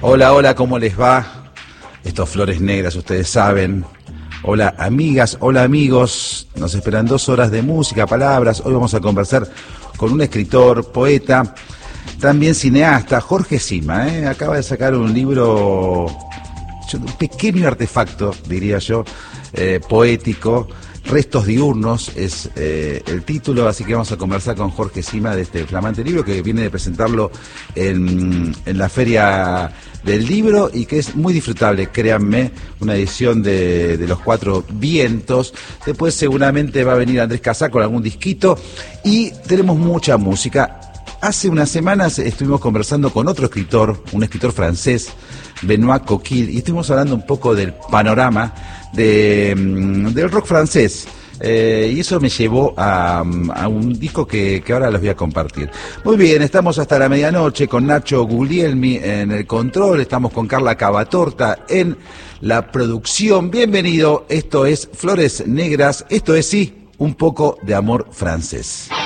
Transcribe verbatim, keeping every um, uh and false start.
Hola, hola, ¿cómo les va? Estos Flores Negras, ustedes saben. Hola, amigas, hola, amigos. Nos esperan dos horas de música, palabras. Hoy vamos a conversar con un escritor, poeta, también cineasta, Jorge Sima, ¿eh? Acaba de sacar un libro, un pequeño artefacto, diría yo, eh, poético. Restos diurnos es eh, el título, así que vamos a conversar con Jorge Sima de este flamante libro que viene de presentarlo en, en la Feria del Libro y que es muy disfrutable, créanme, una edición de, de Los Cuatro Vientos. Después seguramente va a venir Andrés Casá con algún disquito y tenemos mucha música. Hace unas semanas estuvimos conversando con otro escritor, un escritor francés, Benoît Coquille, y estuvimos hablando un poco del panorama de, del rock francés. Eh, y eso me llevó a, a un disco que, que ahora los voy a compartir. Muy bien, estamos hasta la medianoche con Nacho Guglielmi en el control, estamos con Carla Cavatorta en la producción. Bienvenido, esto es Flores Negras, esto es sí, un poco de amor francés.